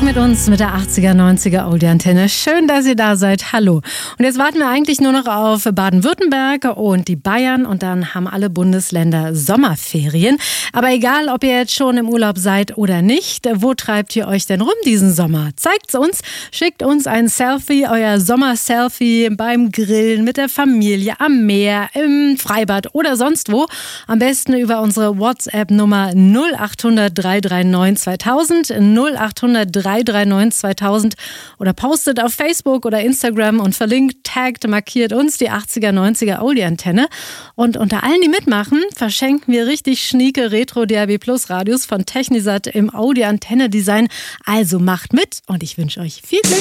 mit uns mit der 80er, 90er Audi-Antenne. Schön, dass ihr da seid. Hallo. Und jetzt warten wir eigentlich nur noch auf Baden-Württemberg und die Bayern und dann haben alle Bundesländer Sommerferien. Aber egal, ob ihr jetzt schon im Urlaub seid oder nicht, wo treibt ihr euch denn rum diesen Sommer? Zeigt's uns, schickt uns ein Selfie, euer Sommer-Selfie beim Grillen, mit der Familie, am Meer, im Freibad oder sonst wo. Am besten über unsere WhatsApp-Nummer 0800 339 2000, 0800 339 2000 oder postet auf Facebook oder Instagram und verlinkt, taggt, markiert uns die 80er, 90er Audi-Antenne. Und unter allen, die mitmachen, verschenken wir richtig schnieke Retro DAB Plus Radios von Technisat im Audi-Antenne-Design. Also macht mit und ich wünsche euch viel Glück.